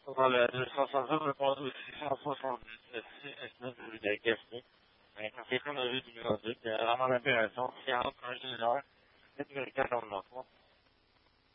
Voilà, le 160 répond au 670 de question. C'est qu'on a vu du numéro 2, c'est vraiment l'opération, 41 heures, 4 dans le